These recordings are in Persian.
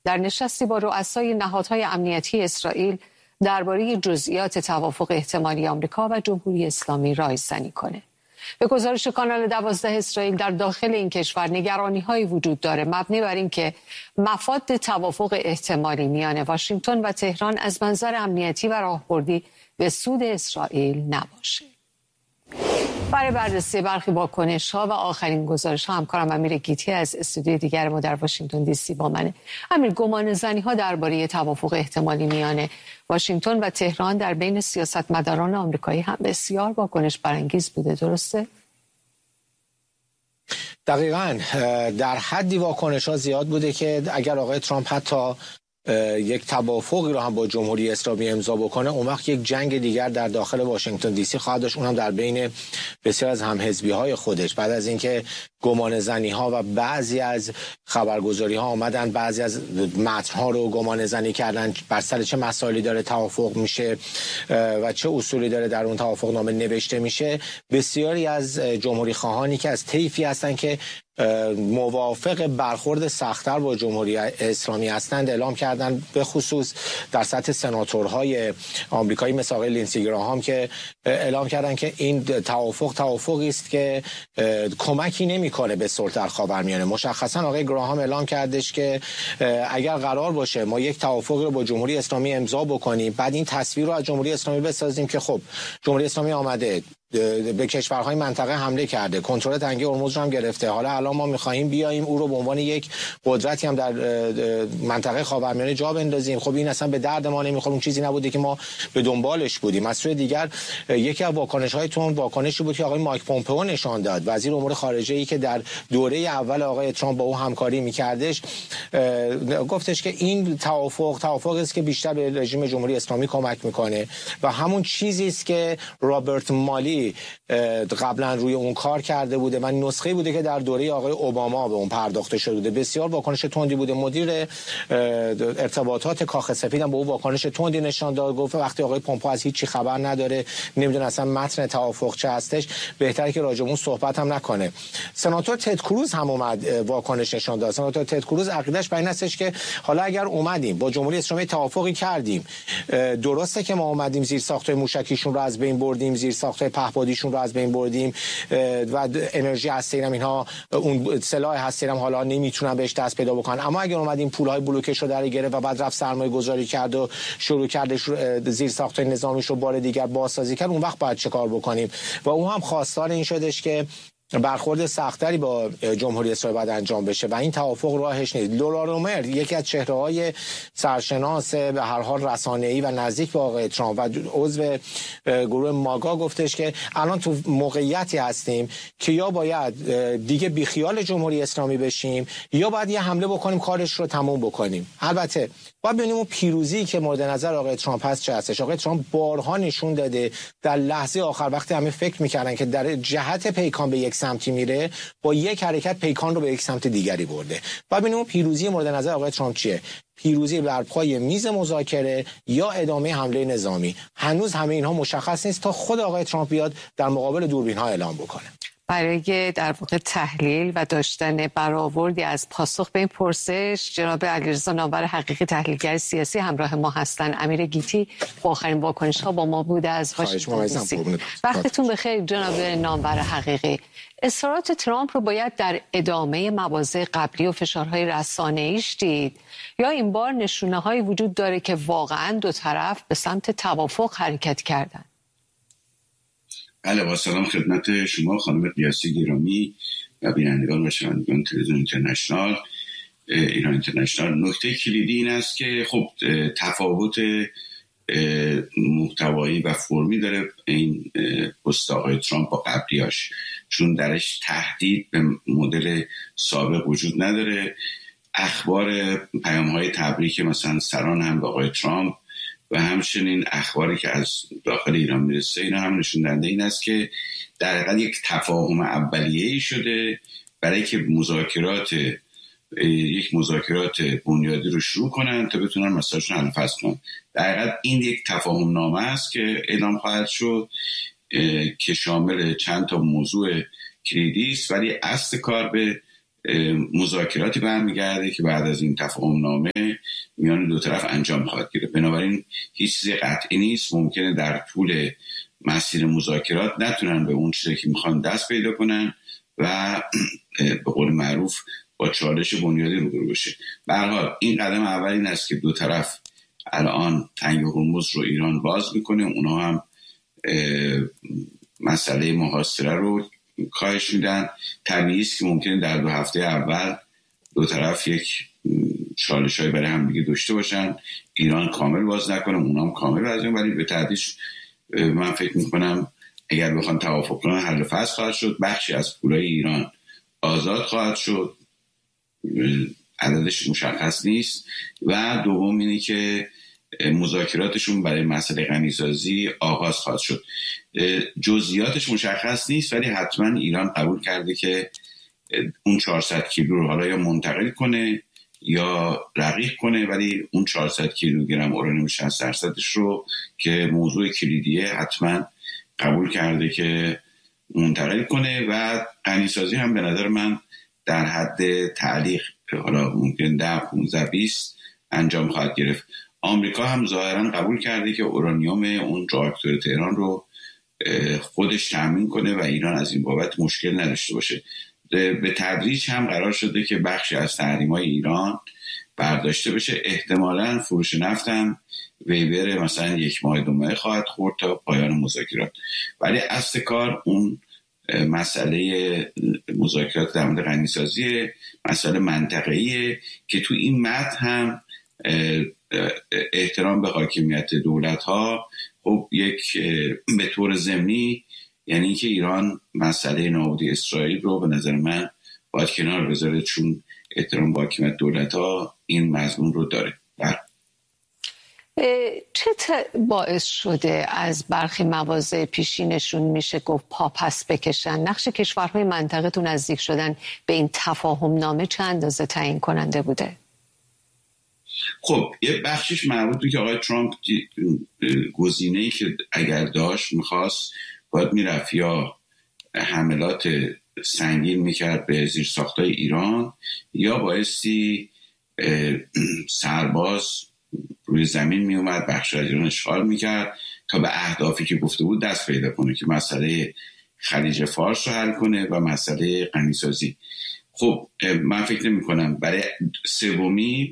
در نشستی با رؤسای نهادهای امنیتی اسرائیل درباره جزئیات توافق احتمالی آمریکا و جمهوری اسلامی رایزنی کنه. به گزارش کانال 12 اسرائیل، در داخل این کشور نگرانی‌هایی وجود داره مبنی بر اینکه مفاد توافق احتمالی میان واشنگتن و تهران از منظر امنیتی و راهبردی به سود اسرائیل نباشه. برای بررسی برخی واکنش‌ها و آخرین گزارش‌ها همکارم امیر گیتی از استودیوی دیگر ما در واشنگتن دی سی با منه. امیر، گمانه‌زنی‌ها درباره توافق احتمالی میان واشنگتن و تهران در بین سیاستمداران آمریکایی هم بسیار واکنش برانگیز بوده، درسته؟ دقیقاً در حدی واکنش‌ها زیاد بوده که اگر آقای ترامپ حتی یک توافقی رو هم با جمهوری اسلامی امضا بکنه، اون وقت یک جنگ دیگر در داخل واشنگتن دی سی خواهد داشت، اونم در بین بسیار از همحزبی‌های خودش. بعد از اینکه گمانه‌زنی‌ها و بعضی از خبرگزاری‌ها آمدن بعضی از متن‌ها رو گمانه‌زنی کردن بر سر چه مسائلی داره توافق میشه و چه اصولی داره در اون توافقنامه نوشته میشه، بسیاری از جمهوری خواهانی که از طیفی هستن که موافق برخورد سخت‌تر با جمهوری اسلامی هستند اعلام کردن، به خصوص در سطح سناتورهای آمریکایی مثل آقای لینسی گراهام که اعلام کردن که این توافقی است که کمکی نمی‌کنه به صلح در خاورمیانه. مشخصا آقای گراهام اعلام کردش که اگر قرار باشه ما یک توافقی رو با جمهوری اسلامی امضا بکنیم، بعد این تصویر رو از جمهوری اسلامی بسازیم که خب جمهوری اسلامی آمده به کشورهای منطقه حمله کرده، کنترل تنگه هرمز رو هم گرفته، حالا الان ما می‌خوایم بیایم او رو به عنوان یک قدرتی هم در منطقه خاورمیانه جا بندازیم. خب این اصلا به درد ما نمیخوره، اون چیزی نبوده که ما به دنبالش بودیم. از سوی دیگر یکی از واکنش‌های تون واکنشی بود که آقای مایک پومپئو نشان داد، وزیر امور خارجه‌ای که در دوره اول آقای ترامپ با او همکاری می‌کردش، گفتش که این توافقی است که بیشتر به رژیم جمهوری اسلامی کمک می‌کنه و همون چیزی است که رابرت مالی قبلا روی اون کار کرده بوده و نسخه بوده که در دوره آقای اوباما به اون پرداخته شده بوده. بسیار واکنش تندی بوده. مدیر ارتباطات کاخ سفید هم به اون واکنش تندی نشان داد، گفت وقتی آقای پومپئو از هیچ چی خبر نداره، نمیدونه اصلا متن توافق چه هستش، بهتره که راجع به اون صحبت هم نکنه. سناتور تد کروز هم اومد واکنش نشان داد. سناتور تد کروز عقیده‌اش بر این هستش که حالا اگر اومدیم با جمهوری اسلامی توافقی کردیم، درسته که ما اومدیم زیر ساختای موشکیشون رو از بین بردیم، زیر ساختای پهپادیشون رو از بین بردیم و انرژی هسته‌ای هم اینها، اون سلاح هسته‌ای هم حالا نمیتونن بهش دست پیدا بکنن، اما اگر اومدیم پولهای بلوکش رو در گرفت و بعد رفت سرمایه گذاری کرد و شروع کردش زیر ساختای نظامیش رو بار دیگر بازسازی کرد، اون وقت باید چه کار بکنیم؟ و اون هم خواستار این شدش که برخورد سختری با جمهوری اسرائیل باید انجام بشه و این توافق راهش نیست. لورا رومر، یکی از چهره‌های سرشناس به هر حال رسانه‌ای و نزدیک به آقای ترامپ و عضو گروه ماگا، گفتش که الان تو موقعیتی هستیم که یا باید دیگه بیخیال جمهوری اسلامی بشیم یا باید یه حمله بکنیم کارش رو تموم بکنیم. البته باید ببینیم اون پیروزی که مورد نظر آقای ترامپ هست چه هستش. آقای ترامپ بارها نشون داده در لحظه آخر وقتی همه فکر می‌کردن که در جهت پیکان به یک سمتی میره، با یک حرکت پیکان رو به یک سمت دیگری برده. باید ببینیم اون پیروزی مورد نظر آقای ترامپ چیه؟ پیروزی بر پای میز مذاکره یا ادامه حمله نظامی؟ هنوز همه اینها مشخص نیست تا خود آقای ترامپ بیاد در مقابل دوربین‌ها اعلام بکنه. برای در واقع تحلیل و داشتن برآوردی از پاسخ به این پرسش، جناب علیرضا نامور حقیقی، تحلیلگر سیاسی، همراه ما هستند. امیر گیتی با آخرین واکنش‌ها با ما بوده از واشنگتن دی سی. وقتتون بخیر جناب نامور حقیقی. اصرارات ترامپ رو باید در ادامه مواضع قبلی و فشارهای رسانه‌ایش دید یا این بار نشونه‌هایی وجود داره که واقعاً دو طرف به سمت توافق حرکت کردن؟ بله، با سلام خدمت شما خانم قیاسی گرامی و بینندگان و شنوندگان تلویزیون اینترنشنال ایران اینترنشنال. نکته کلیدی این است که خب تفاوت محتوایی و فرمی داره این پست آقای ترامپ با قبلیاش، چون درش تهدید به مدل سابق وجود نداره. اخبار پیام‌های تبریک مثلا سران هم به آقای ترامپ و همچنین اخباری که از داخل ایران میرسه، اینا هم نشون دهنده این است که در حقیقت یک تفاهم اولیه‌ای شده برای که مذاکرات بنیادی رو شروع کنن تا بتونن مسائلشون حل فصل کنن. در حقیقت این یک تفاهم نامه است که اعلام خواهد شد که شامل چند تا موضوع کلیدی است، ولی اصل کار به مذاکراتی برمیگرده که بعد از این تفاهم نامه میان دو طرف انجام خواهد گرفت. بنابراین هیچ چیز قطعی نیست، ممکنه در طول مسیر مذاکرات نتونن به اون چیزی که میخوان دست پیدا کنن و به قول معروف با چالش بنیادی روبرو بشه. به هر حال این قدم اول این است که دو طرف الان تنگ هرمز رو ایران باز میکنه، اونا هم مسئله محاصره رو کاهش میدن. طبیعی است که ممکنه در 2 هفته اول دو طرف یک چالش‌های برای هم دیگه داشته باشن، ایران کامل باز نکنه، اونا هم کامل باز نکنه، ولی به تدریج من فکر میکنم اگر بخوان توافق کنن حل فصل خواهد شد، بخشی از پولای ایران آزاد خواهد شد، عددش مشخص نیست، و دوم اینه که مذاکراتشون برای مسئله غنیسازی آغاز خواهد شد. جزئیاتش مشخص نیست، ولی حتما ایران قبول کرده که اون 400 کیلو رو حالا یا منتقل کنه یا رقیق کنه، ولی اون 400 کیلوگرم اورانیوم 60% رو که موضوع کلیدیه حتما قبول کرده که منتقل کنه. و غنیسازی هم به نظر من در حد تعلیق حالا ممکن 10-15-20 انجام خواهد گرفت. آمریکا هم ظاهرا قبول کرده که اورانیوم اون راکتور تهران رو خودش تامین کنه و ایران از این بابت مشکل نداشته باشه. به تدریج هم قرار شده که بخشی از تحریم‌های ایران برداشته بشه. احتمالاً فروش نفت هم ویبر مثلا 1 ماه 2 ماه خواهد خورد تا پایان مذاکرات، ولی اصل کار اون مسئله مذاکرات در مورد غنیسازی، مسئله منطقه‌ایه که تو این متن هم احترام به حاکمیت دولت‌ها خب یک به طور ضمنی، یعنی که ایران مسئله نابودی اسرائیل رو به نظر من باید کنار بذاره، چون احترام به حاکمیت دولت‌ها این مضمون رو داره. چه باعث شده از برخی مواضع پیشینشون میشه گفت پا پس بکشن؟ نقش کشورهای منطقه تو نزدیک شدن به این تفاهم نامه چند اندازه تعیین کننده بوده؟ خب یه بخشش مربوط به که آقای ترامپ گزینه‌ای که اگر داشت میخواست باید میرفت یا حملات سنگین میکرد به زیرساخت‌های ایران یا بایستی سرباز روی زمین میومد بخش از ایران اشغال میکرد تا به اهدافی که گفته بود دست پیدا کنه که مسئله خلیج فارس رو حل کنه و مسئله غنیسازی. خب من فکر نمی کنم برای سومی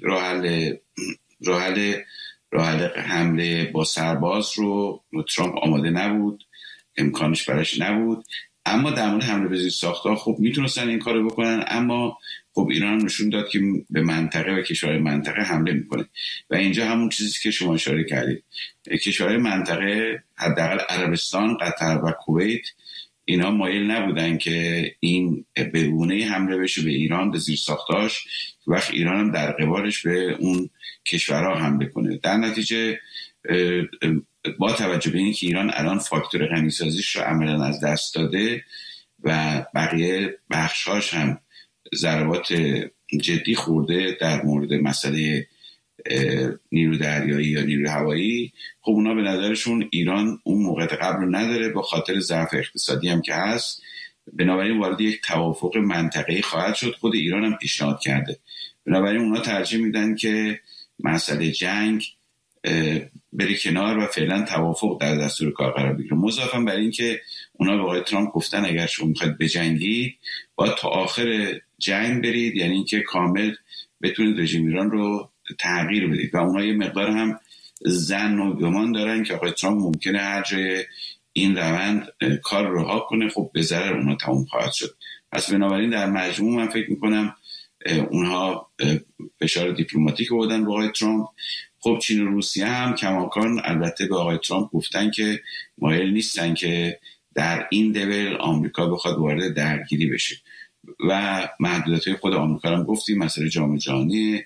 راه حل حمله با سرباز رو ترامپ آماده نبود، امکانش براش نبود. اما در مورد حمله به زیرساخت‌ها خب میتونستن این کارو بکنن، اما خب ایران نشون داد که به منطقه و کشورهای منطقه حمله میکنه و اینجا همون چیزی که شما اشاره کردید، کشورهای منطقه حداقل عربستان، قطر و کویت اینا مایل نبودن که این به گونه‌ای حمله بشه به ایران، به زیرساختاش، وقت ایران هم در قبالش به اون کشورها حمله کنه. در نتیجه با توجه به اینکه ایران الان فاکتور غنیسازیش رو عملاً از دست داده و بقیه بخشاش هم ضربات جدی خورده در مورد مسئله نیرو دریایی یا نیرو هوایی، خب اونا به نظرشون ایران اون موقعیت قبل رو نداره، با خاطر ضعف اقتصادی هم که هست، بنابراین وارد یک توافق منطقه‌ای خواهد شد. خود ایران هم پیشنهاد کرده، بنابراین اونا ترجیح میدن که مسئله جنگ بره کنار و فعلا توافق در دستور کار قرار بگیره. مضافاً بر این که اونا به آقای ترامپ گفتن اگر شما میخواید بجنگید باید تا آخر جنگ برید، یعنی اینکه کامل بتونید رژیم ایران رو تغییر بدید و اونا یه مقدار هم ظن و گمان دارن که آقای ترامپ ممکنه هر جای این روند کار رو رها کنه، خب به ضرر اونا تموم خواهد شد. پس بنابراین در مجموع من فکر میکنم اونها فشار دیپلماتیک آوردن به آقای ترامپ. خب چین و روسیه هم کماکان البته به آقای ترامپ گفتن که مایل نیستن که در این دول آمریکا بخواد وارد درگیری بشه و محدودیت‌های خود آمریکا هم گفتیم، مسئله جام جهانی،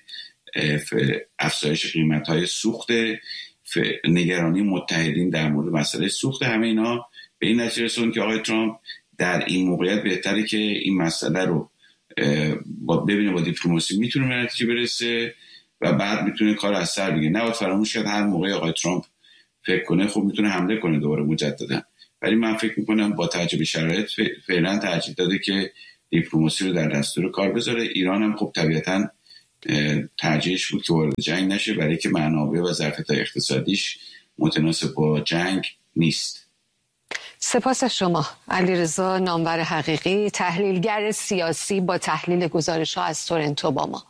افزایش قیمت‌های سوخت، نگرانی متحدین در مورد مسئله سوخت، همه اینا به این نتیجه رسوندن که آقای ترامپ در این موقعیت بهتره که این مسئله رو ببینه با دیپلماسی میتونه به نتیجه برسه و بعد میتونه کار از سر بگیره. نباید فراموش کرد هر موقع آقای ترامپ فکر کنه خب میتونه حمله کنه دوباره مجددا، ولی من فکر میکنم با توجه به شرایط فعلا ترجیح داده که دیپلماسی رو در دستور کار بذاره. ایران هم خب طبیعتاً ترجیحش بود که وارد جنگ نشه، برای که منابع و ظرفیت‌های اقتصادیش متناسب با جنگ نیست. سپاس از شما علیرضا نامور حقیقی، تحلیلگر سیاسی با تحلیل گزارش‌ها از تورنتو با ما.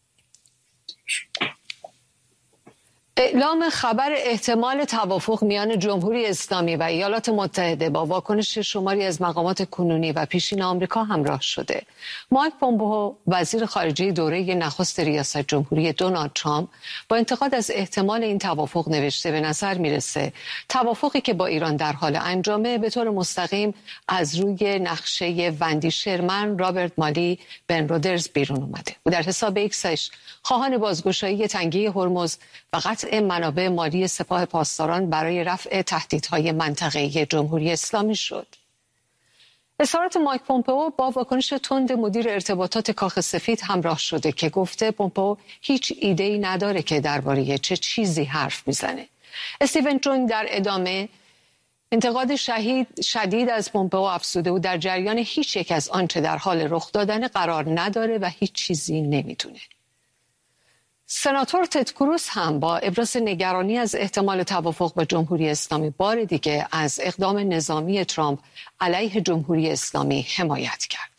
اعلام خبر احتمال توافق میان جمهوری اسلامی و ایالات متحده با واکنش شماری از مقامات کنونی و پیشین آمریکا همراه شده. مایک پومپئو، وزیر خارجه دوره نخست ریاست جمهوری دونالد ترامپ، با انتقاد از احتمال این توافق نوشته به نظر میرسه توافقی که با ایران در حال انجامه به طور مستقیم از روی نقشه وندی شرمن، رابرت مالی، بن رودرز بیرون اومده. او در حساب ایکسش خواهان بازگشایی تنگه هرمز و قطع منابع مالی سپاه پاسداران برای رفع تهدیدهای منطقه‌ای جمهوری اسلامی شد. اظهارات مایک پومپئو با واکنش تند مدیر ارتباطات کاخ سفید همراه شده که گفته پومپئو هیچ ایده‌ای نداره که درباره چه چیزی حرف میزنه. استیون چونگ در ادامه انتقاد شدید از پومپئو افزوده و در جریان هیچ یک از آنچه در حال رخ دادن قرار نداره و هیچ چیزی نمیدونه. سناتور تد کروز هم با ابراز نگرانی از احتمال توافق با جمهوری اسلامی بار دیگه از اقدام نظامی ترامپ علیه جمهوری اسلامی حمایت کرد.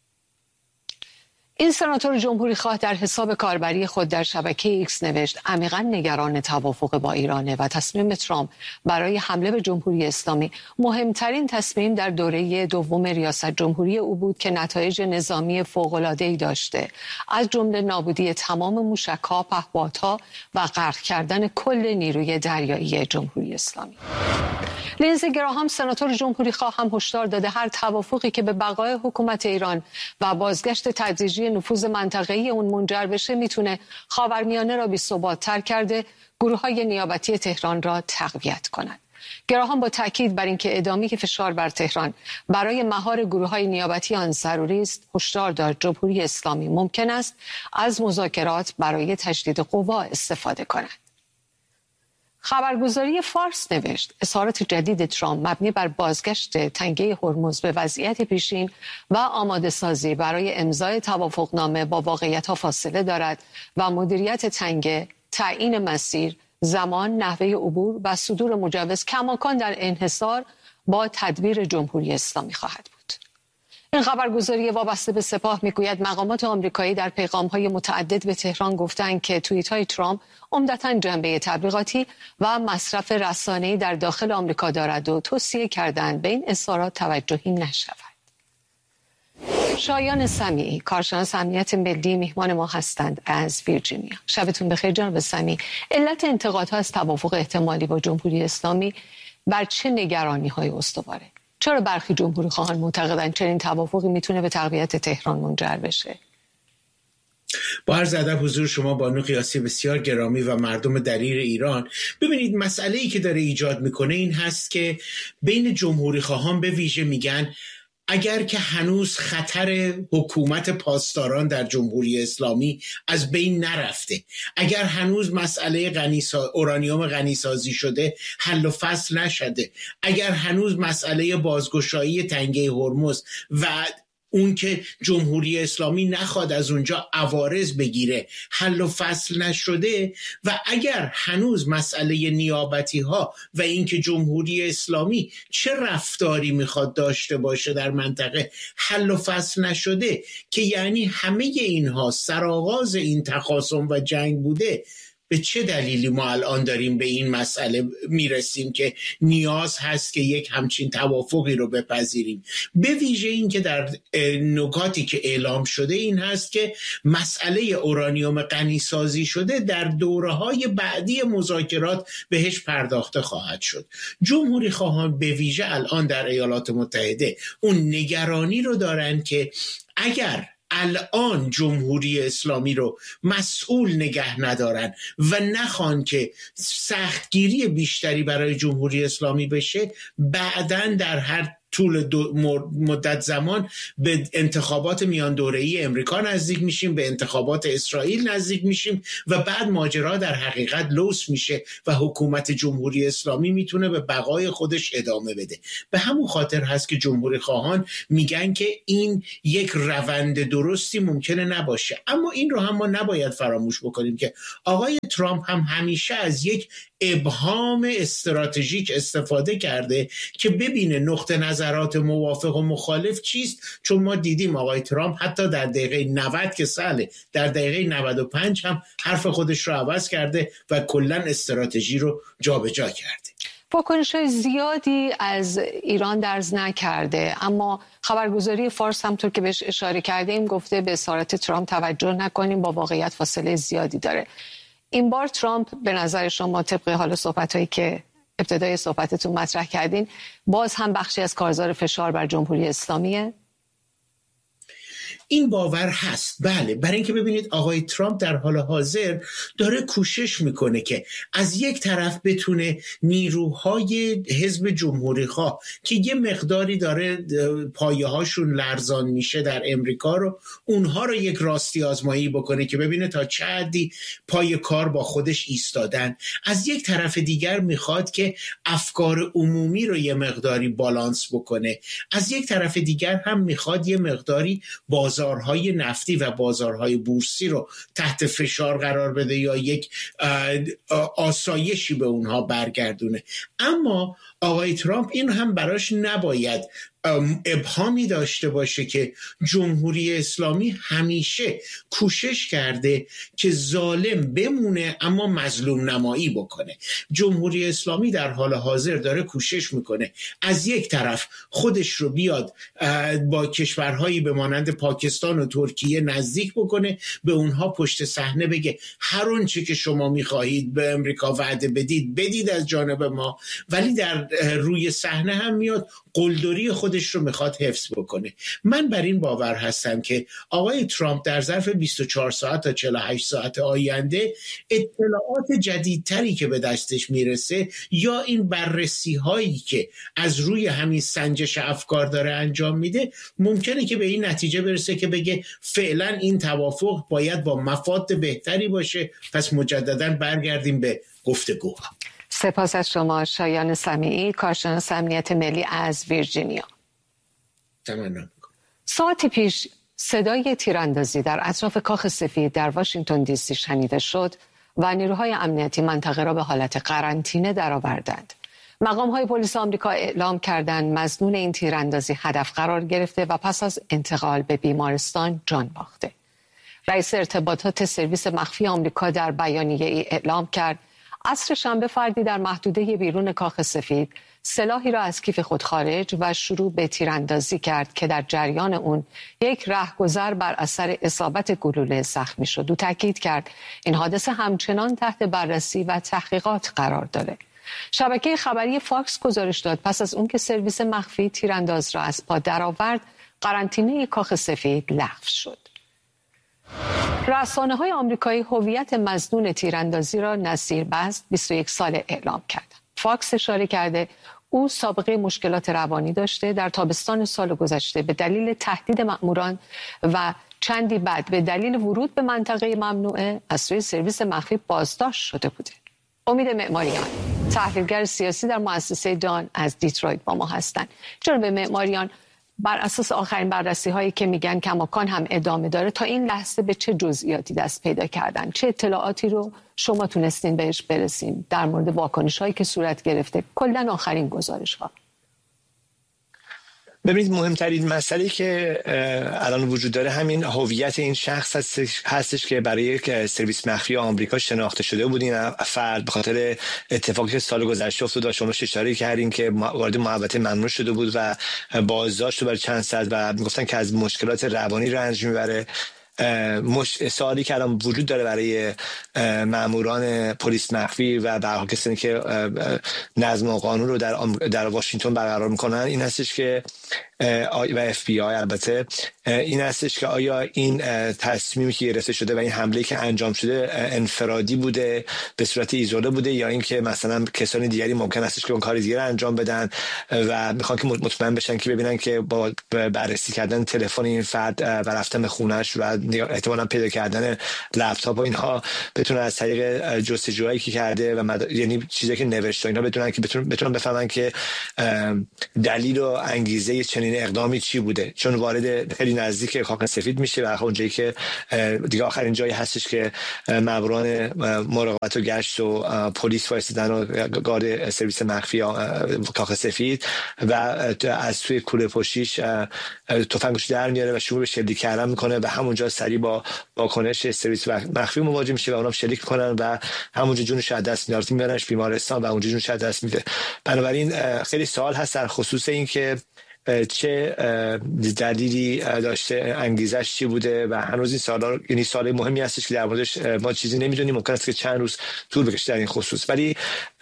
این سناتور جمهوری خواه در حساب کاربری خود در شبکه ایکس نوشت عمیقاً نگران توافق با ایرانه و تصمیم ترامپ برای حمله به جمهوری اسلامی مهمترین تصمیم در دوره دوم ریاست جمهوری او بود که نتایج نظامی فوق‌العاده‌ای داشته، از جمله نابودی تمام موشک‌ها، پهپادها و غرق کردن کل نیروی دریایی جمهوری اسلامی. لینزی گراهام سناتور جمهوری خواه هم هشدار داده هر توافقی که به بقای حکومت ایران و بازگشت تدریجی نفوذ منطقه‌ای اون منجر بشه میتونه خاورمیانه را بی‌ثبات‌تر کرده، گروه‌های نیابتی تهران را تقویت کند. گراهام با تاکید بر اینکه ادامه فشار بر تهران برای مهار گروه‌های نیابتی آن ضروری است، هشدار داد جمهوری اسلامی ممکن است از مذاکرات برای تجدید قوا استفاده کند. خبرگزاری فارس نوشت اظهارات جدید ترامپ مبنی بر بازگشت تنگه هرمز به وضعیت پیشین و آماده سازی برای امضای توافقنامه با واقعیت‌ها فاصله دارد و مدیریت تنگه، تعیین مسیر، زمان، نحوه عبور و صدور مجوز کماکان در انحصار با تدبیر جمهوری اسلامی خواهد بود. این خبرگزاری وابسته به سپاه میگوید مقامات آمریکایی در پیغام‌های متعدد به تهران گفتند که توییت‌های ترامپ عمدتاً جنبه تبلیغاتی و مصرف رسانه‌ای در داخل آمریکا دارد و توصیه کردند به این اظهارات توجهی نشود. شایان سمیعی، کارشناس امنیت ملی، میهمان ما هستند از ویرجینیا. شبتون بخیر جناب سمیعی. علت انتقادها از توافق احتمالی با جمهوری اسلامی بر چه نگرانی‌های استواره؟ چرا برخی جمهوری خواهان معتقدند چنین توافقی میتونه به تقویت تهران منجر بشه؟ با عرض ادب حضور شما بانو قیاسی بسیار گرامی و مردم دلیر ایران، ببینید مسئله‌ای که داره ایجاد میکنه این هست که بین جمهوری خواهان به ویژه میگن اگر که هنوز خطر حکومت پاسداران در جمهوری اسلامی از بین نرفته، اگر هنوز مسئله اورانیوم غنیسازی شده حل و فصل نشده، اگر هنوز مسئله بازگشایی تنگه هرمز و اون که جمهوری اسلامی نخواد از اونجا عوارض بگیره حل و فصل نشده، و اگر هنوز مسئله نیابتی ها و اینکه جمهوری اسلامی چه رفتاری میخواد داشته باشه در منطقه حل و فصل نشده، که یعنی همه اینها سرآغاز این تخاصم و جنگ بوده، به چه دلیلی ما الان داریم به این مسئله میرسیم که نیاز هست که یک همچین توافقی رو بپذیریم؟ به ویژه این که در نکاتی که اعلام شده این هست که مسئله اورانیوم غنیسازی شده در دوره‌های بعدی مذاکرات بهش پرداخته خواهد شد. جمهوری خواهان به ویژه الان در ایالات متحده اون نگرانی رو دارن که اگر الان جمهوری اسلامی رو مسئول نگه ندارن و نخوان که سختگیری بیشتری برای جمهوری اسلامی بشه، بعداً در هر طول مدت زمان به انتخابات میان دوره‌ای امریکا نزدیک میشیم، به انتخابات اسرائیل نزدیک میشیم و بعد ماجرا در حقیقت لوس میشه و حکومت جمهوری اسلامی میتونه به بقای خودش ادامه بده. به همون خاطر هست که جمهوری خواهان میگن که این یک روند درستی ممکنه نباشه. اما این رو هم ما نباید فراموش بکنیم که آقای ترامپ هم همیشه از یک ابهام استراتژیک استفاده کرده که ببینه نقطه نظرات موافق و مخالف چیست. چون ما دیدیم آقای ترامپ حتی در دقیقه 90 که ساله، در دقیقه 95 هم حرف خودش رو عوض کرده و کلا استراتژی رو جابجا کرده. واکنش‌های زیادی از ایران درز نکرده، اما خبرگزاری فارس همطور که بهش اشاره کردیم گفته به اظهارات ترامپ توجه نکنیم، با واقعیت فاصله زیادی داره. این بار ترامپ به نظر شما طبق حال صحبت‌هایی که ابتدای صحبتتون مطرح کردین باز هم بخشی از کارزار فشار بر جمهوری اسلامیه؟ این باور هست، بله. برای اینکه ببینید آقای ترامپ در حال حاضر داره کوشش میکنه که از یک طرف بتونه نیروهای حزب جمهوری خواه که یه مقداری داره پایه هاشون لرزان میشه در امریکا رو، اونها رو یک راستی آزمایی بکنه که ببینه تا چه حدی پای کار با خودش ایستادن. از یک طرف دیگر میخواد که افکار عمومی رو یه مقداری بالانس بکنه. از یک طرف دیگر هم میخواد یه مقداری بازارهای نفتی و بازارهای بورسی رو تحت فشار قرار بده یا یک آسایشی به اونها برگردونه. اما آقای ترامپ این هم براش نباید ابهامی داشته باشه که جمهوری اسلامی همیشه کوشش کرده که ظالم بمونه اما مظلوم نمایی بکنه. جمهوری اسلامی در حال حاضر داره کوشش میکنه از یک طرف خودش رو بیاد با کشورهایی به مانند پاکستان و ترکیه نزدیک بکنه، به اونها پشت صحنه بگه هر اونچه که شما میخواهید به امریکا وعده بدید از جانب ما، ولی در روی صحنه هم میاد قلدری خودش رو میخواد حفظ بکنه. من بر این باور هستم که آقای ترامپ در ظرف 24 ساعت تا 48 ساعت آینده اطلاعات جدیدتری که به دستش میرسه یا این بررسی هایی که از روی همین سنجش افکار داره انجام میده ممکنه که به این نتیجه برسه که بگه فعلا این توافق باید با مفاد بهتری باشه، پس مجددا برگردیم به گفتگوها. سپاس از شما شایان سمیعی، کارشناس امنیت ملی از ویرجینیا. ساعتی پیش صدای تیراندازی در اطراف کاخ سفید در واشنگتن دی سی شنیده شد و نیروهای امنیتی منطقه را به حالت قرنطینه درآوردند. مقام‌های پلیس آمریکا اعلام کردند مظنون این تیراندازی هدف قرار گرفته و پس از انتقال به بیمارستان جان باخته. رئیس ارتباطات سرویس مخفی آمریکا در بیانیه‌ای اعلام کرد عصر شنبه فردی در محدوده بیرون کاخ سفید سلاحی را از کیف خود خارج و شروع به تیراندازی کرد که در جریان اون یک رهگذر بر اثر اصابت گلوله زخمی شد. او تاکید کرد این حادثه همچنان تحت بررسی و تحقیقات قرار داره. شبکه خبری فاکس گزارش داد پس از اون که سرویس مخفی تیرانداز را از پا درآورد، قرنطینه کاخ سفید لغو شد. رسانه‌های آمریکایی هویت مظنون تیراندازی را نصیر بست 21 ساله اعلام کرد. فاکس اشاره کرده او سابقه مشکلات روانی داشته. در تابستان سال گذشته به دلیل تهدید مأموران و چندی بعد به دلیل ورود به منطقه ممنوعه از سوی سرویس مخفی بازداشت شده بوده. امید معماریان، تحلیلگر سیاسی در مؤسسه دان از دیترویت با ما هستند. جناب معماریان، بر اساس آخرین بررسی هایی که میگن کماکان هم ادامه داره، تا این لحظه به چه جزئیاتی دست پیدا کردن؟ چه اطلاعاتی رو شما تونستین بهش برسین در مورد واکنش هایی که صورت گرفته؟ کلا آخرین گزارش ها. ببینید، مهمترین مسئله که الان وجود داره همین هویت این شخص هستش که برای سرویس مخفی آمریکا شناخته شده بود. این فرد به خاطر اتفاقی که سال گذشته افتاد، شما اشاره کردین که وارد محوطه ممنوع شده بود و بازداشت برای چند ساعت و میگفتن که از مشکلات روانی رنج میبره. سوالی که الان وجود داره برای ماموران پلیس مخفی و برای کسانی که نظم و قانون رو در واشنگتن برقرار میکنن این هستش که و FBI البته این هستش که آیا این تصمیمی که گرفته شده و این حمله که انجام شده انفرادی بوده، به صورت ایزوله بوده، یا اینکه مثلا کسانی دیگری ممکن هستش که اون کار دیگه رو انجام بدن و میخوان که مطمئن بشن که ببینن که با بررسی کردن تلفن این فرد و رفتن به خونش و احتمالاً پیدا کردن لپتاپ و اینها بتونن از طریق جستجوهایی که کرده و یعنی چیزایی که نوشته اینا بتونن بفهمن که دلیل و انگیزه چنین اقدامی چی بوده، چون وارد خیلی نزدیک کاخ سفید میشه و اونجایی که دیگه آخرین جایی هستش که ماموران مراقبت و گشت و پلیس وایسادن و گارد سرویس مخفی کاخ سفید و از توی کوله پشتیش تفنگش در میاره و شروع به شلیک کردن میکنه و همونجا سریع با واکنش سرویس مخفی مواجه میشه و اونم شلیک میکنن و همونجا جونش از دست میاره، میبرنش بیمارستان و اونجا جونش از دست میده. بنابراین خیلی سوال هست در خصوص این که چه دلیلی داشته، انگیزش چی بوده و هنوز این سوالا، یعنی سوال مهمی هستش که در موردش ما چیزی نمیدونیم. ممکن است که چند روز طول بکشه در این خصوص، ولی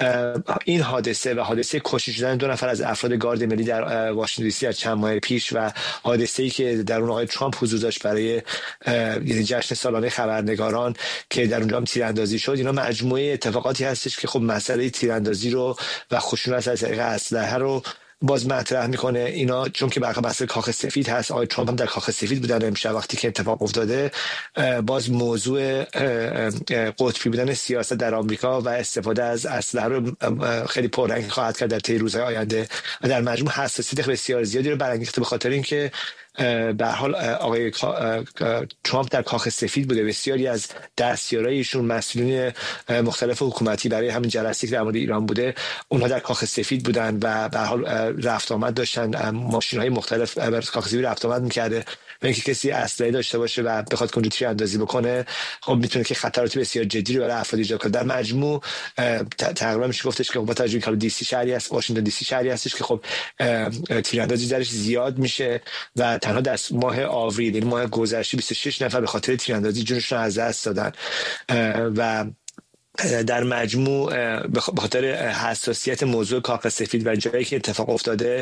این حادثه و حادثه کشته شدن 2 نفر از افراد گارد ملی در واشنگتن دی سی از چند ماه پیش و حادثه‌ای که در اون آقای ترامپ حضور داشت برای یعنی جشن سالانه خبرنگاران که در اونجا هم تیراندازی شد، اینا مجموعه اتفاقاتی هستش که خب مسئله تیراندازی رو و خشونت از طریق اسلحه رو باز مطرح میکنه. اینا چون که برخلاف بحث کاخ سفید هست، آقای ترامپ هم در کاخ سفید بودن امشب وقتی که اتفاق افتاده، باز موضوع قطبی بودن سیاست در آمریکا و استفاده از اسلحه رو خیلی پررنگ خواهد کرد در طی روزهای آینده و در مجموع حساسیت بسیار زیادی رو برانگیخته، به خاطر اینکه به هر حال آقای ترامپ در کاخ سفید بوده. بسیاری از دستیارای ایشون، مسئولین مختلف حکومتی برای همین جلسه‌ای که در مورد ایران بوده، اونها در کاخ سفید بودن و به هر حال رفت آمد داشتن، ماشین‌های مختلف بر کاخ سفید رفت آمد می‌کرده. و اینکه کسی اسلحه داشته باشه و بخواد کنجوری تیراندازی بکنه، خب میتونه که خطرات بسیار جدی رو برای افراد ایجاد کنه. در مجموع تقریبا میشه گفتش که با توجه به دی سی شهری است، واشنگتن دی سی شهری هستش که خب تیراندازی درش زیاد میشه و تنها در ماه آوریل، یعنی ماه گذشته، 26 نفر به خاطر تیراندازی جونشون از دست دادن و در مجموع به خاطر حساسیت موضوع کاخ سفید و جایی که اتفاق افتاده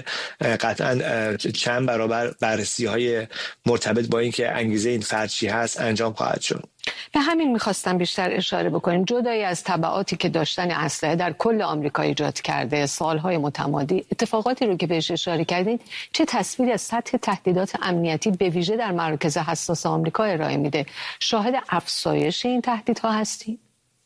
قطعا چند برابر بررسی‌های مرتبط با این که انگیزه این فرد چی هست انجام خواهد شد. به همین میخواستم بیشتر اشاره بکنیم. جدای از تبعاتی که داشتن اسلحه در کل آمریکا ایجاد کرده، سالهای متمادی، اتفاقاتی رو که بهش اشاره کردین، چه تصویری از سطح تهدیدات امنیتی به ویژه در مراکز حساس آمریکا ارائه میده؟ شاهد افزایش این تهدیدها هستیم؟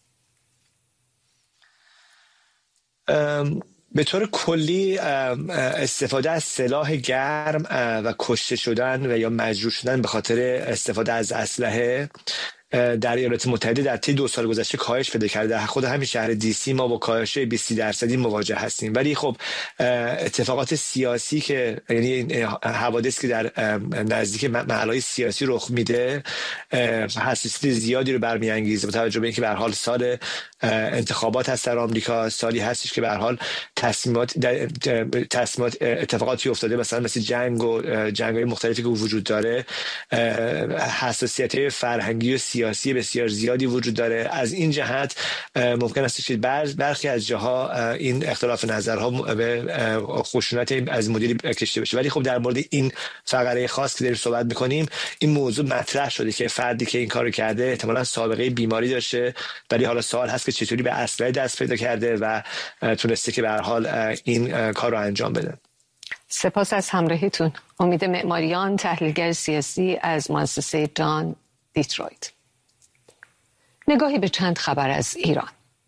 به طور کلی استفاده از سلاح گرم و کشته شدن و یا مجروح شدن به خاطر استفاده از اسلحه در ایالات متحده در طی 2 سال گذشته کاهش پیدا کرده. در خود همین شهر دی سی ما با کاهش 20% مواجه هستیم، ولی خب اتفاقات سیاسی که یعنی حوادث که در نزدیک محلهای سیاسی رخ میده حساسیت زیادی رو برمیانگیزه، با توجه به اینکه به هر حال سال انتخابات هست در آمریکا، سالی هستش که به هر حال تصمیمات اتفاقاتی افتاده، مثلا مثل جنگ‌های مختلفی که وجود داره، حساسیت‌های فرهنگی و سیاسی بسیار زیادی وجود داره. از این جهت ممکن است که برخی از جاها این اختلاف نظرها به خشونت از مدیری کشیده بشه، ولی خب در مورد این فقره خاص که داریم صحبت می‌کنیم این موضوع مطرح شده که فردی که این کارو کرده احتمالاً سابقه بیماری داشته، ولی حالا سوال هست که چطوری به اسلحه دست پیدا کرده و تونسته که به هر حال این کار رو انجام بده. سپاس از همراهیتون. امید معماریان، تحلیلگر سیاسی از مؤسسه دان دیترویت. نگاهی به چند خبر از ایران.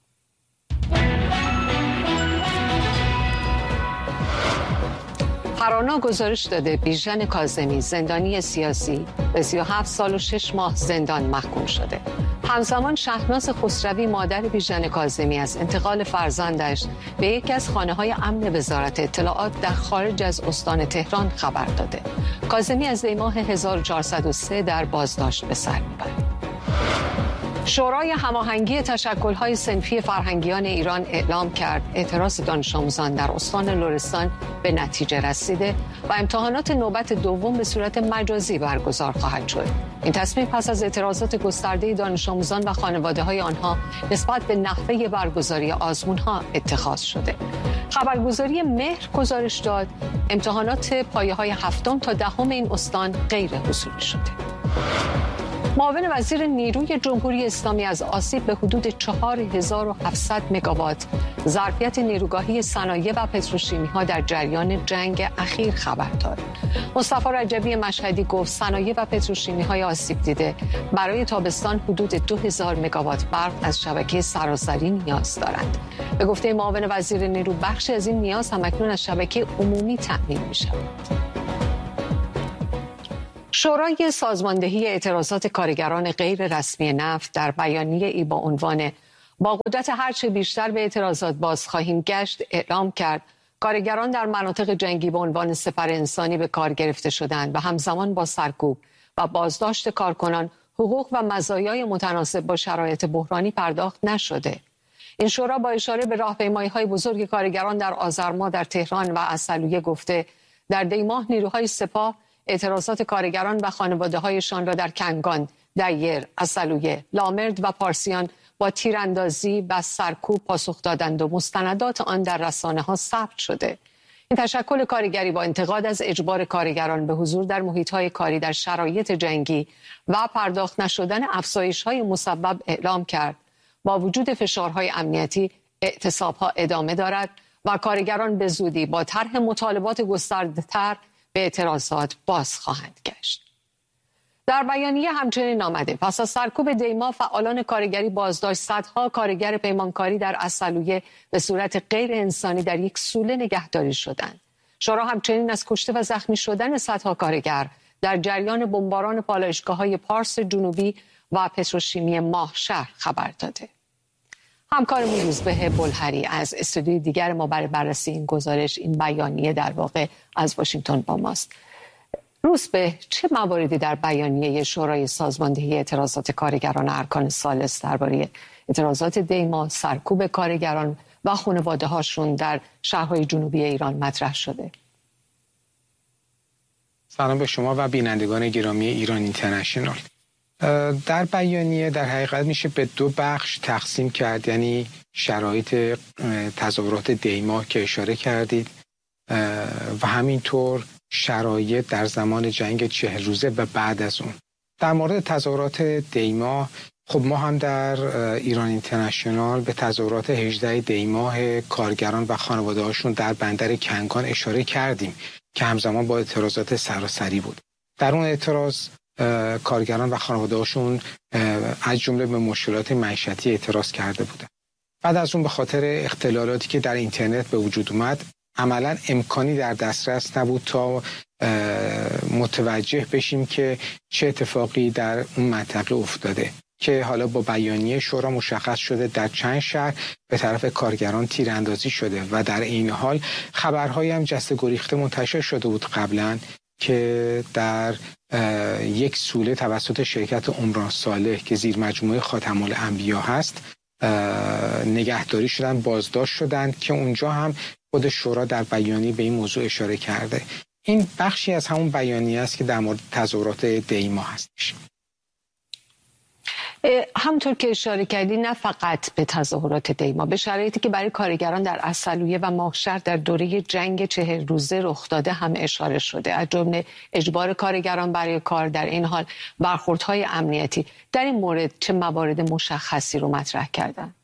هرانا گزارش داده بیژن کاظمی، زندانی سیاسی، به 37 سال و 6 ماه زندان محکوم شده. همزمان شهناز خسروی، مادر بیژن کاظمی، از انتقال فرزندش به یکی از خانه‌های امن وزارت اطلاعات در خارج از استان تهران خبر داده. کاظمی از دی ماه 1403 در بازداشت به سر میبرد. شورای هماهنگی تشکل‌های صنفی فرهنگیان ایران اعلام کرد اعتراض دانش آموزان در استان لرستان به نتیجه رسیده و امتحانات نوبت دوم به صورت مجازی برگزار خواهد شد. این تصمیم پس از اعتراضات گسترده دانش آموزان و خانواده‌های آنها نسبت به نحوه برگزاری آزمون‌ها اتخاذ شده. خبرگزاری مهر گزارش داد امتحانات پایه‌های 7 تا 10 این استان غیر حضوری شده. معاون وزیر نیروی جمهوری اسلامی از آسیب به حدود 4700 مگاوات ظرفیت نیروگاهی صنایع و پتروشیمی‌ها در جریان جنگ اخیر خبر داد. مصطفی رجبی مشهدی گفت صنایع و پتروشیمی‌های آسیب دیده برای تابستان حدود 2000 مگاوات برق از شبکه سراسری نیاز دارند. به گفته معاون وزیر نیرو بخشی از این نیاز همکنون از شبکه عمومی تامین می‌شود. شورای سازماندهی اعتراضات کارگران غیر رسمی نفت در بیانیه‌ای با عنوان با قدرت هرچه بیشتر به اعتراضات باز خواهیم گشت اعلام کرد کارگران در مناطق جنگی به عنوان سپر انسانی به کار گرفته شدند و همزمان با سرکوب و بازداشت کارکنان حقوق و مزایای متناسب با شرایط بحرانی پرداخت نشده. این شورا با اشاره به راهپیمایی‌های بزرگ کارگران در آذرما در تهران و عسلویه گفته در دیماه نیروهای سپاه اعتراضات کارگران و خانواده‌هایشان را در کنگان، دیر، عسلویه، لامرد و پارسیان با تیراندازی و سرکوب پاسخ دادند و مستندات آن در رسانه‌ها ثبت شده. این تشکل کارگری با انتقاد از اجبار کارگران به حضور در محیط‌های کاری در شرایط جنگی و پرداخت نشدن افزایش‌های مسبب اعلام کرد با وجود فشارهای امنیتی اعتصاب‌ها ادامه دارد و کارگران به زودی با طرح مطالبات گسترده‌تر به اعتراضات باز خواهند گشت. در بیانیه همچنین آمده پس از سرکوب دیما فعالان کارگری بازداشت صدها کارگر پیمانکاری در عسلویه به صورت غیر انسانی در یک سوله نگهداری شدند. شورا همچنین از کشته و زخمی شدن صدها کارگر در جریان بمباران پالایشگاه‌های پارس جنوبی و پتروشیمی ماهشهر خبر داده. همکارمون روزبه بلهری از استودیوی دیگر ما برای بررسی این گزارش این بیانیه در واقع از واشنگتن با ماست. روزبه چه مواردی در بیانیه شورای سازماندهی اعتراضات کارگران ارکان ثالث درباره اعتراضات دیما، سرکوب کارگران و خانواده‌هاشون در شهرهای جنوبی ایران مطرح شده؟ سلام به شما و بینندگان گرامی ایران اینترنشنال. در بیانیه در حقیقت میشه به دو بخش تقسیم کرد، یعنی شرایط تظاهرات دیما که اشاره کردید و همینطور شرایط در زمان جنگ 40 روزه و بعد از اون. در مورد تظاهرات دیما خب ما هم در ایران اینترنشنال به تظاهرات 18 دیماه کارگران و خانواده هاشون در بندر کنگان اشاره کردیم که همزمان با اعتراضات سراسری بود. در اون اعتراض کارگران و خانواده هاشون از جمله به مشکلات معیشتی اعتراض کرده بودند. بعد از اون به خاطر اختلالاتی که در اینترنت به وجود اومد عملا امکانی در دسترس نبود تا متوجه بشیم که چه اتفاقی در اون منطقه افتاده که حالا با بیانیه شورا مشخص شده در چند شهر به طرف کارگران تیراندازی شده و در این حال خبرهایی هم جسته گریخته منتشر شده بود قبلا که در یک سوله توسط شرکت عمران صالح که زیر مجموعه خاتم الانبیا هست نگهداری شدن، بازداشت شدند که اونجا هم خود شورا در بیانیه به این موضوع اشاره کرده. این بخشی از همون بیانیه است که در مورد تظاهرات دیما هستش. همونطور که اشاره کردی نه فقط به تظاهرات دیما، به شرایطی که برای کارگران در عسلویه و ماهشهر در دوره جنگ 40 روزه رخ داده هم اشاره شده، از جمله اجبار کارگران برای کار، در این حال برخوردهای امنیتی. در این مورد چه موارد مشخصی رو مطرح کردن؟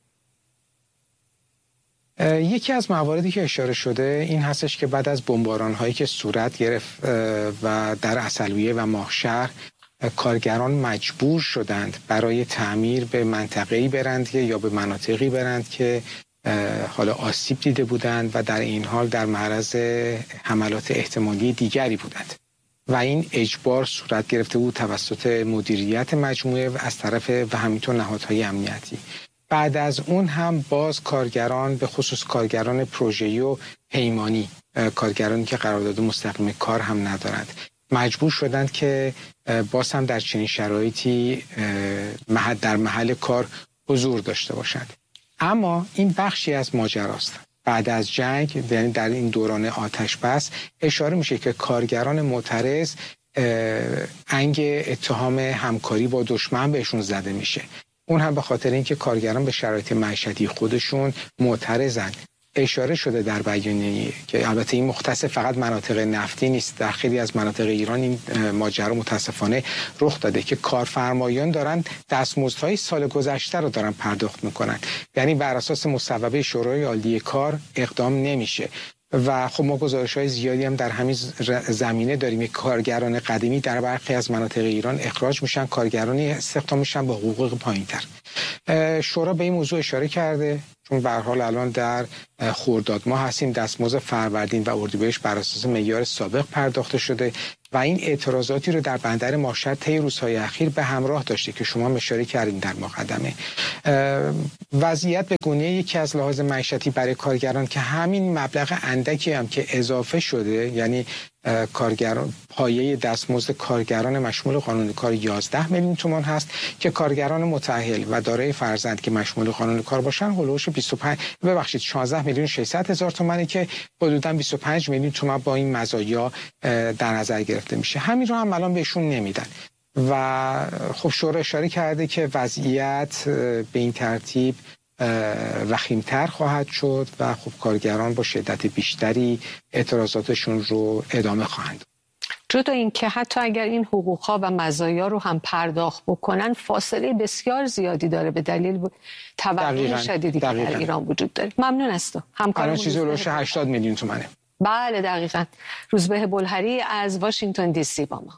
یکی از مواردی که اشاره شده این هستش که بعد از بمباران هایی که صورت گرفت و در عسلویه و ماهشهر کارگران مجبور شدند برای تعمیر به منطقه‌ای برند یا به مناطقی برند که حالا آسیب دیده بودند و در این حال در معرض حملات احتمالی دیگری بودند و این اجبار صورت گرفته بود توسط مدیریت مجموعه و از طرف و همینطور نهادهای امنیتی. بعد از اون هم باز کارگران به خصوص کارگران پروژه‌ای و پیمانی، کارگرانی که قرارداد مستقیم کار هم ندارند، مجبور شدند که باز هم در چنین شرایطی در محل کار حضور داشته باشند. اما این بخشی از ماجراست. بعد از جنگ، یعنی در این دوران آتش بس، اشاره میشه که کارگران معترض انگ اتهام همکاری با دشمن بهشون زده میشه. اون هم به خاطر اینکه کارگران به شرایط معیشتی خودشون معترضن. اشاره شده در بیانیه که البته این مختص فقط مناطق نفتی نیست، در خیلی از مناطق ایران این ماجرا متاسفانه رخ داده که کارفرمایان دارن دستمزدهای سال گذشته رو دارن پرداخت میکنن، یعنی بر اساس مصوبه شورای عالی کار اقدام نمیشه. و خب ما گزارش‌های زیادی هم در همین زمینه داریم که کارگران قدیمی در برخی از مناطق ایران اخراج میشن، کارگرانی استخدام میشن با حقوق پایین‌تر. شورا به این موضوع اشاره کرده، چون به هر حال الان در خرداد ماه هستیم، دستمزد فروردین و اردیبهشت بر اساس معیار سابق پرداخته شده و این اعتراضاتی رو در بندر ماشهد طی روزهای اخیر به همراه داشته که شما اشاره کردین در مقدمه. وضعیت به گونه یکی از لحاظ معیشتی برای کارگران که همین مبلغ اندکی هم که اضافه شده، یعنی کارگران پایه دستمزد کارگران مشمول قانون کار 11 میلیون تومان هست که کارگران متأهل و دارای فرزند که مشمول قانون کار باشن هولوش 16 میلیون 600 هزار تومانی که حدوداً 25 میلیون تومان با این مزایا در نظر گرفته میشه. همین رو هم الان بهشون نمیدن و خب شورا اشاره کرده که وضعیت به این ترتیب وخیم‌تر خواهد شد و خب کارگران با شدت بیشتری اعتراضاتشون رو ادامه خواهند. جدا این که حتی اگر این حقوق‌ها و مزایا رو هم پرداخت بکنن، فاصله بسیار زیادی داره به دلیل تورم شدیدی که در ایران وجود داره. ممنون است. همکارمون چیزی هولوش 80 میلیون تومانه. بله دقیقاً. روزبه بلهری از واشنگتن دی سی با ما.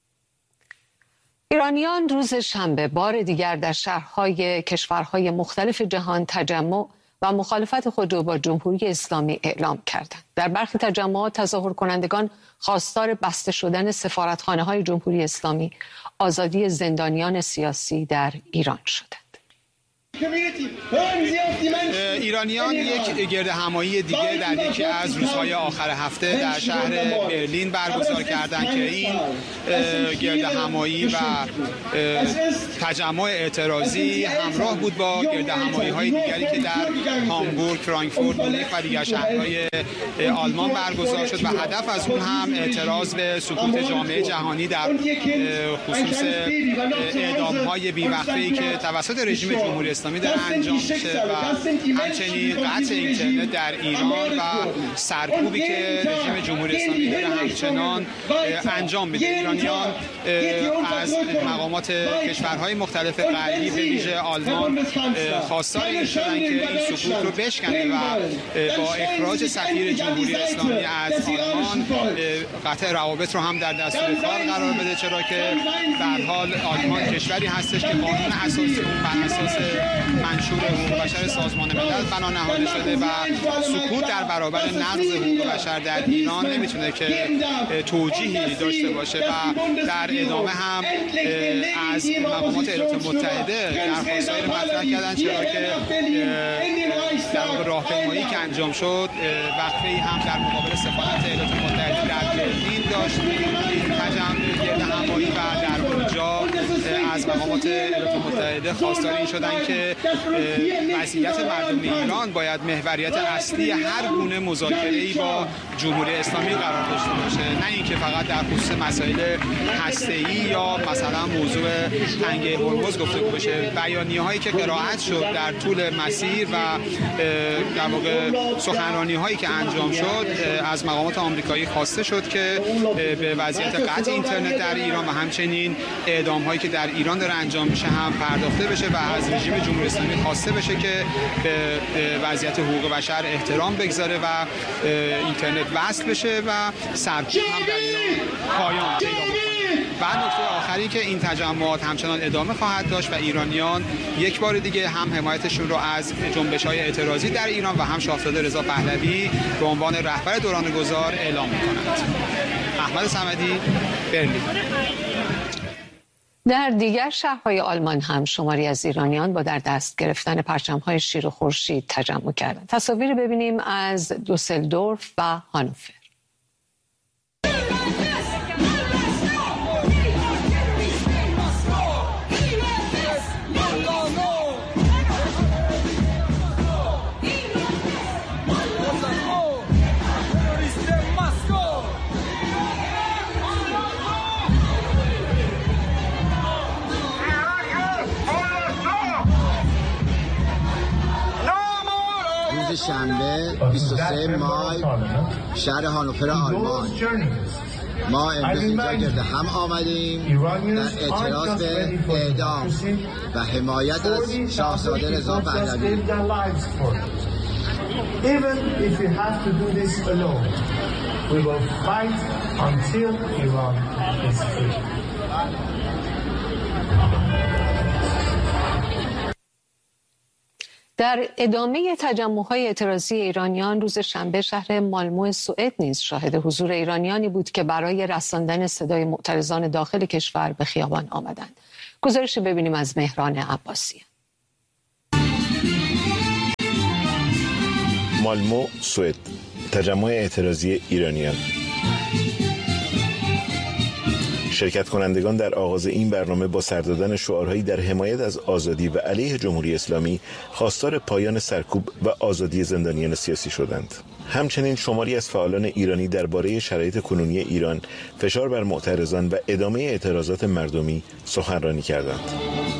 ایرانیان روز شنبه بار دیگر در شهرهای کشورهای مختلف جهان تجمع و مخالفت خود را با جمهوری اسلامی اعلام کردند. در برخی تجمعات تظاهر کنندگان خواستار بسته شدن سفارتخانه‌های جمهوری اسلامی، آزادی زندانیان سیاسی در ایران شدند. ایرانیان یک گرد همایی دیگه در یکی از روزهای آخر هفته در شهر برلین برگزار کردند که این گرد همایی و تجمع اعتراضی همراه بود با گرد همایی‌های دیگری که در هامبورگ، فرانکفورت، مونیخ و دیگر شهرهای آلمان برگزار شد و هدف از اون هم اعتراض به سکوت جامعه جهانی در خصوص اعدام‌های بی‌وقفه‌ای که توسط رژیم جمهوری اسلامی در انجام میشه و همچنین قطع اینترنت در ایران و سرکوبی که رژیم جمهوری اسلامی داره همچنان انجام میده. ایرانیان از مقامات کشورهای مختلف غربی به ویژه آلمان خواستار این شدن که این سکوت رو بشکنه و با اخراج سفیر جمهوری اسلامی از آلمان قطع روابط رو هم در دستور کار قرار بده، چرا که به هر حال آلمان کشوری هستش که قانون اساسی اون بر اساس منشور حقوق بشر سازمان ملل بنا نهاده شده و سکوت در برابر نقض حقوق بشر در ایران نمیتونه که توجیهی داشته باشه و در ادامه هم از مقامات ایالات متحده درخواست‌هایی رو مطرح کردن، چرا که در راهپیمایی که انجام شد وقفه‌ای هم در مقابل سفارت ایالات متحده در برلین داشت. این تجمع گرد همایی و در اونجا از مقامات ایالات متحده خواستار این شدن که وضعیت مردم ایران باید محوریت اصلی هر گونه مذاکره‌ای با جمهوری اسلامی قرار داشته باشه، نه اینکه فقط در خصوص مسائل هسته‌ای یا مثلا موضوع تنگه هرمز گفتگو بشه. بیانیه‌هایی که قرائت شد در طول مسیر و در واقع سخنرانی‌هایی که انجام شد از مقامات آمریکایی خواسته شد که به وضعیت قطع اینترنت در ایران و همچنین اعدام‌هایی که در ایران داره انجام میشه هم پرداخته بشه و از رژیم جمهوری اسلامی خواسته بشه که به وضعیت حقوق بشر احترام بگذاره و اینترنت وصل بشه و سرکوب هم در ایران پایان پیدا بکنه. و نکته آخری که این تجمعات همچنان ادامه خواهد داشت و ایرانیان یک بار دیگه هم حمایتشون رو از جنبش‌های اعتراضی در ایران و هم شاهزاده رضا پهلوی به عنوان رهبر دوران گذار اعلام می‌کنند. احمد صمدی، برلین. در دیگر شهرهای آلمان هم شماری از ایرانیان با در دست گرفتن پرچم‌های شیر و خورشید تجمع کردند. تصاویر ببینیم از دوسلدورف و هانوفر. شنبه 23 مای شهر هانوفر آلمان. ما امروز اینجا گرد هم آمدیم در اعتراض به اعدام و حمایت از شاهزاده رضا پهلوی. Even if we have to do this alone, we will fight until Iran is free. در ادامه تجمع‌های اعتراضی ایرانیان روز شنبه شهر مالمو سوئد نیز شاهد حضور ایرانیانی بود که برای رساندن صدای معترضان داخل کشور به خیابان آمدند. گزارش ببینیم از مهران عباسی. مالمو سوئد، تجمع اعتراضی ایرانیان. شرکت کنندگان در آغاز این برنامه با سر دادن شعارهایی در حمایت از آزادی و علیه جمهوری اسلامی خواستار پایان سرکوب و آزادی زندانیان سیاسی شدند. همچنین شماری از فعالان ایرانی درباره شرایط کنونی ایران، فشار بر معترضان و ادامه اعتراضات مردمی سخنرانی کردند.